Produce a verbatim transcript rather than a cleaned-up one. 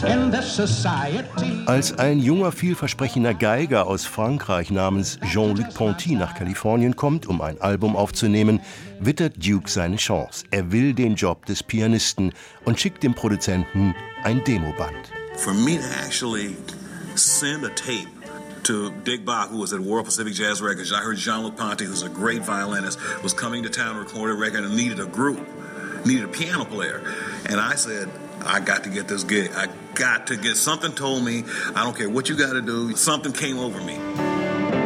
in this society. Als ein junger, vielversprechender Geiger aus Frankreich namens Jean-Luc Ponty nach Kalifornien kommt, um ein Album aufzunehmen, wittert Duke seine Chance. Er will den Job des Pianisten und schickt dem Produzenten ein Demoband. For me to actually send a tape to Dick Bach, who was at World Pacific Jazz Records, I heard Jean-Luc Ponty, who's a great violinist, was coming to town to record a record and needed a group, needed a piano player. And I said, I got to get this gig. I got to get, something told me, I don't care what you got to do, something came over me.